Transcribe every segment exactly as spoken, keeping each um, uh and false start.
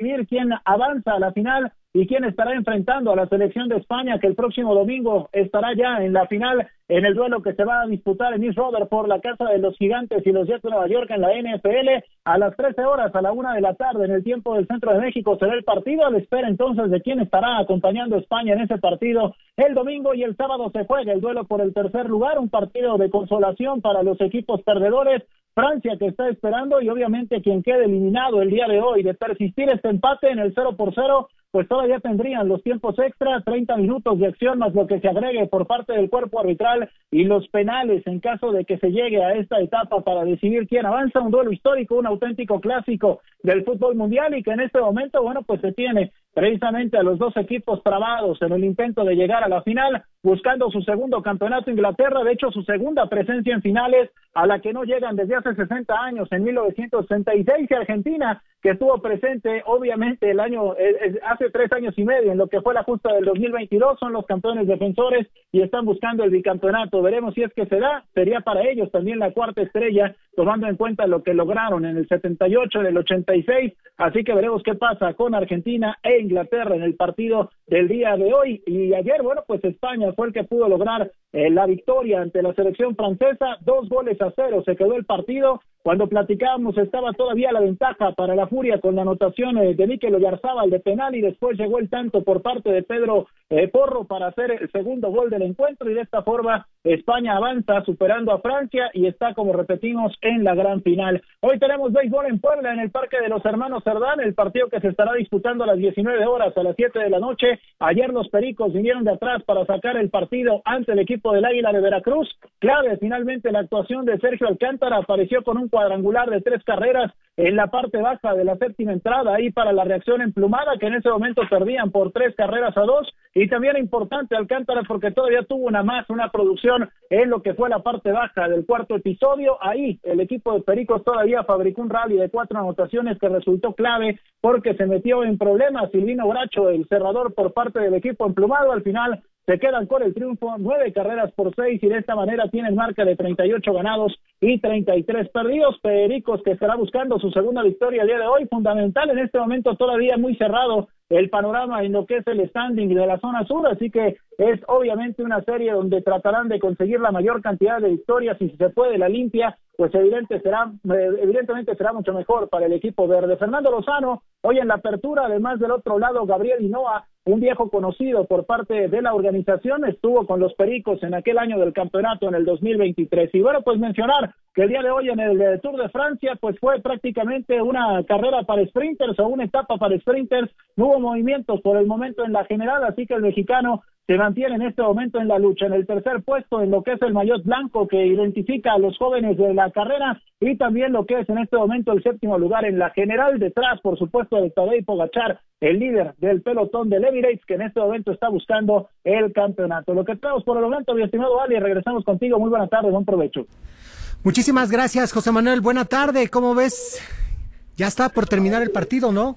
decidir quién avanza a la final y quién estará enfrentando a la selección de España, que el próximo domingo estará ya en la final, en el duelo que se va a disputar en East Rutherford por la casa de los Gigantes y los Jets de Nueva York en la N F L. A las trece horas, a la una de la tarde, en el tiempo del centro de México, será el partido. A la espera entonces de quién estará acompañando a España en ese partido el domingo, y el sábado se juega el duelo por el tercer lugar, un partido de consolación para los equipos perdedores. Francia, que está esperando, y obviamente quien quede eliminado el día de hoy de persistir este empate en el cero por cero, pues todavía tendrían los tiempos extra, treinta minutos de acción más lo que se agregue por parte del cuerpo arbitral y los penales en caso de que se llegue a esta etapa para decidir quién avanza. Un duelo histórico, un auténtico clásico del fútbol mundial, y que en este momento, bueno, pues se tiene precisamente a los dos equipos trabados en el intento de llegar a la final, buscando su segundo campeonato. Inglaterra, de hecho, su segunda presencia en finales, a la que no llegan desde hace sesenta años, en mil novecientos sesenta y seis, y Argentina, que estuvo presente, obviamente, el año, eh, hace tres años y medio, en lo que fue la justa del dos mil veintidós, son los campeones defensores y están buscando el bicampeonato. Veremos si es que se da, sería para ellos también la cuarta estrella, tomando en cuenta lo que lograron en el setenta y ocho, en el ochenta y seis, así que veremos qué pasa con Argentina e Inglaterra en el partido del día de hoy. Y ayer, bueno, pues España fue el que pudo lograr eh, la victoria ante la selección francesa, dos goles a cero, se quedó el partido. Cuando platicábamos estaba todavía la ventaja para la Furia con la anotación eh, de Mikel Oyarzábal de penal, y después llegó el tanto por parte de Pedro eh, Porro para hacer el segundo gol del encuentro, y de esta forma España avanza superando a Francia y está, como repetimos, en la gran final. Hoy tenemos béisbol en Puebla, en el Parque de los Hermanos Cerdán, el partido que se estará disputando a las diecinueve horas, a las siete de la noche. Ayer los Pericos vinieron de atrás para sacar el partido ante el equipo del Águila de Veracruz. Clave finalmente la actuación de Sergio Alcántara, apareció con un cuadrangular de tres carreras en la parte baja de la séptima entrada, ahí para la reacción emplumada, que en ese momento perdían por tres carreras a dos. Y también importante Alcántara porque todavía tuvo una más, una producción en lo que fue la parte baja del cuarto episodio. Ahí el equipo de Pericos todavía fabricó un rally de cuatro anotaciones que resultó clave porque se metió en problemas Silvino Bracho, el cerrador por parte del equipo emplumado. Al final se quedan con el triunfo, nueve carreras por seis, y de esta manera tienen marca de treinta y ocho ganados y treinta y tres perdidos. Pericos, que estará buscando su segunda victoria el día de hoy, fundamental en este momento, todavía muy cerrado el panorama en lo que es el standing de la zona sur, así que es obviamente una serie donde tratarán de conseguir la mayor cantidad de victorias, y si se puede la limpia, pues evidente será, evidentemente será mucho mejor para el equipo verde. Fernando Lozano, hoy en la apertura, además del otro lado, Gabriel Hinoa, un viejo conocido por parte de la organización, estuvo con los Pericos en aquel año del campeonato en el dos mil veintitrés. Y bueno, pues mencionar que el día de hoy en el Tour de Francia, pues fue prácticamente una carrera para sprinters o una etapa para sprinters. No hubo movimientos por el momento en la general, así que el mexicano se mantiene en este momento en la lucha, en el tercer puesto en lo que es el maillot blanco que identifica a los jóvenes de la carrera, y también lo que es en este momento el séptimo lugar en la general, detrás por supuesto de Tadej Pogačar, el líder del pelotón del Emirates, que en este momento está buscando el campeonato. Lo que traemos por el momento, mi estimado Ali, regresamos contigo. Muy buena tarde, buen provecho. Muchísimas gracias, José Manuel. Buena tarde, ¿cómo ves? Ya está por terminar el partido, ¿no?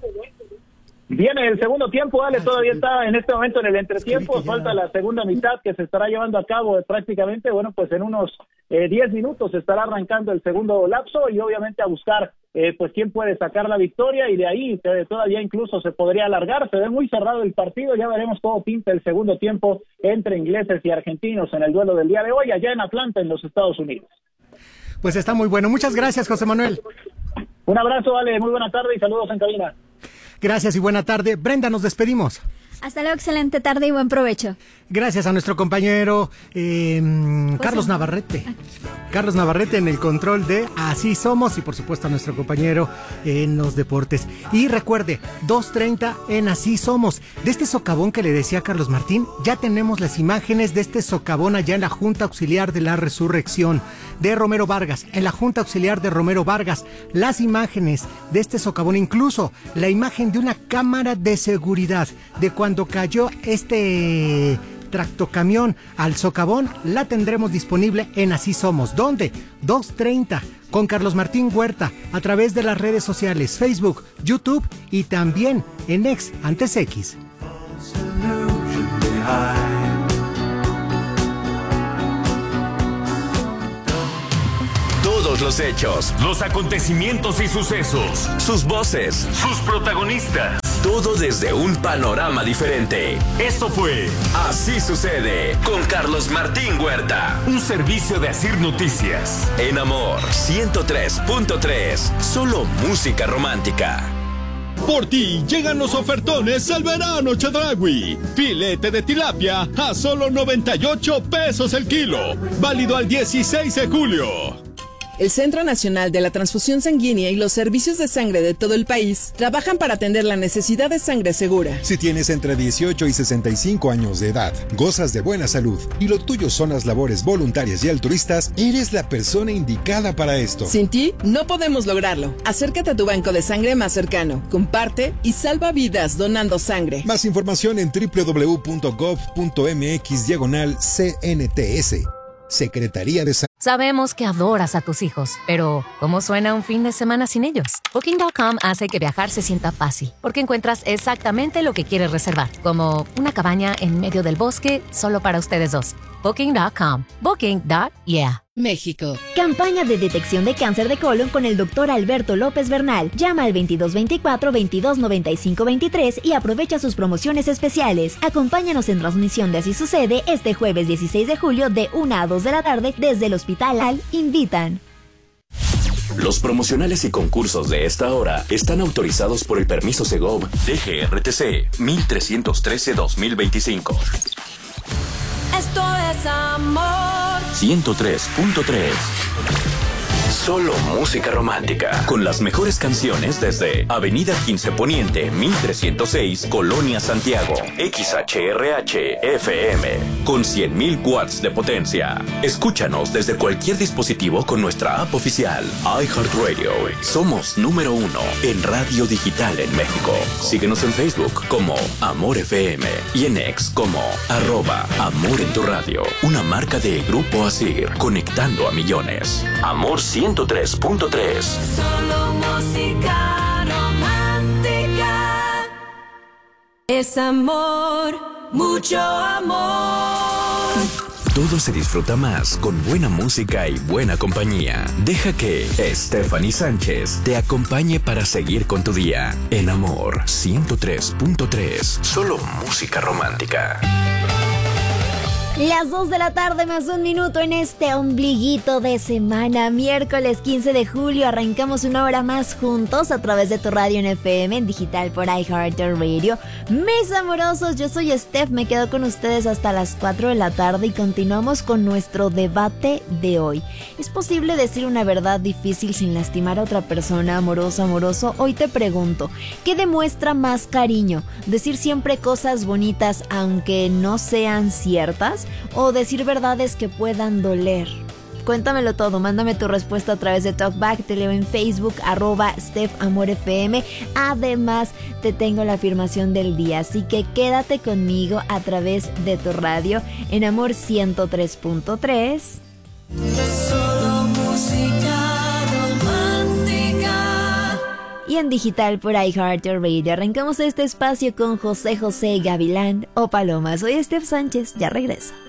Viene el segundo tiempo, Ale, todavía está en este momento en el entretiempo, es que falta la segunda mitad que se estará llevando a cabo eh, prácticamente, bueno, pues en unos eh, diez minutos se estará arrancando el segundo lapso, y obviamente a buscar eh, pues quién puede sacar la victoria, y de ahí eh, todavía incluso se podría alargar. Se ve muy cerrado el partido, ya veremos cómo pinta el segundo tiempo entre ingleses y argentinos en el duelo del día de hoy, allá en Atlanta, en los Estados Unidos. Pues está muy bueno, muchas gracias, José Manuel. Un abrazo, Ale, muy buena tarde y saludos en cabina. Gracias y buena tarde. Brenda, nos despedimos. Hasta luego, excelente tarde y buen provecho. Gracias a nuestro compañero eh, Carlos Navarrete. Carlos Navarrete en el control de Así Somos, y por supuesto a nuestro compañero en los deportes. Y recuerde, dos treinta en Así Somos. De este socavón que le decía Carlos Martín, ya tenemos las imágenes de este socavón allá en la Junta Auxiliar de la Resurrección de Romero Vargas, en la Junta Auxiliar de Romero Vargas. Las imágenes de este socavón, incluso la imagen de una cámara de seguridad de cuando Cuando cayó este tractocamión al socavón, la tendremos disponible en Así Somos. ¿Dónde? dos treinta con Carlos Martín Huerta, a través de las redes sociales Facebook, YouTube y también en X, antes X. Todos los hechos, los acontecimientos y sucesos, sus voces, sus protagonistas. Todo desde un panorama diferente. Esto fue Así Sucede con Carlos Martín Huerta. Un servicio de Asir Noticias. En Amor ciento tres punto tres. Solo música romántica. Por ti llegan los ofertones al verano Chedraui. Filete de tilapia a solo noventa y ocho pesos el kilo. Válido al dieciséis de julio. El Centro Nacional de la Transfusión Sanguínea y los servicios de sangre de todo el país trabajan para atender la necesidad de sangre segura. Si tienes entre dieciocho y sesenta y cinco años de edad, gozas de buena salud y lo tuyo son las labores voluntarias y altruistas, eres la persona indicada para esto. Sin ti, no podemos lograrlo. Acércate a tu banco de sangre más cercano, comparte y salva vidas donando sangre. Más información en doble u doble u doble u punto gov punto mx diagonal C N T S. Secretaría de Salud. Sabemos que adoras a tus hijos, pero ¿cómo suena un fin de semana sin ellos? Booking punto com hace que viajar se sienta fácil, porque encuentras exactamente lo que quieres reservar, como una cabaña en medio del bosque solo para ustedes dos. Booking punto com. Booking. Yeah. México. Campaña de detección de cáncer de colon con el doctor Alberto López Bernal. Llama al veintidós veinticuatro veintidós noventa y cinco veintitrés y aprovecha sus promociones especiales. Acompáñanos en transmisión de Así Sucede este jueves dieciséis de julio de una a dos de la tarde desde el Hospital Al Invitan. Los promocionales y concursos de esta hora están autorizados por el permiso Segov D G R T C mil trescientos trece dos mil veinticinco. Esto es Amor ciento tres punto tres. Solo música romántica. Con las mejores canciones desde Avenida quince Poniente, mil trescientos seis, Colonia Santiago. X H R H F M. Con cien mil watts de potencia. Escúchanos desde cualquier dispositivo con nuestra app oficial. iHeartRadio. Somos número uno en radio digital en México. Síguenos en Facebook como Amor F M y en X como arroba Amor en tu radio. Una marca de Grupo Asir, conectando a millones. Amor ciento tres punto tres. Solo música romántica. Es amor, mucho amor. Todo se disfruta más con buena música y buena compañía. Deja que Stephanie Sánchez te acompañe para seguir con tu día. En Amor ciento tres punto tres. Solo música romántica. Las dos de la tarde más un minuto en este ombliguito de semana, miércoles quince de julio, arrancamos una hora más juntos a través de tu radio en F M, en digital por iHeartRadio. Mis amorosos, yo soy Steph, me quedo con ustedes hasta las cuatro de la tarde y continuamos con nuestro debate de hoy. ¿Es posible decir una verdad difícil sin lastimar a otra persona, amoroso, amoroso? Hoy te pregunto, ¿qué demuestra más cariño? ¿Decir siempre cosas bonitas aunque no sean ciertas? ¿O decir verdades que puedan doler? Cuéntamelo todo, mándame tu respuesta a través de Talkback, te leo en Facebook, arroba StephAmorFM. Además, te tengo la afirmación del día, así que quédate conmigo a través de tu radio en Amor ciento tres punto tres. Solo música romántica. Y en digital por iHeartRadio. Arrancamos este espacio con José José Gavilán o Paloma. Soy Steph Sánchez, ya regreso.